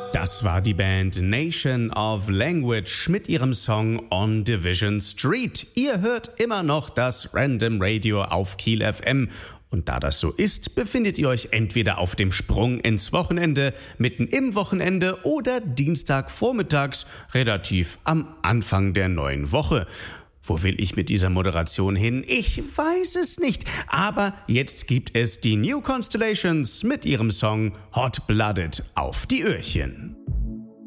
Das war die Band Nation of Language mit ihrem Song On Division Street. Ihr hört immer noch das Random Radio auf Kiel FM. Und da das so ist, befindet ihr euch entweder auf dem Sprung ins Wochenende, mitten im Wochenende oder Dienstagvormittags, relativ am Anfang der neuen Woche. Wo will ich mit dieser Moderation hin? Ich weiß es nicht. Aber jetzt gibt es die New Constellations mit ihrem Song Hot Blooded auf die Öhrchen.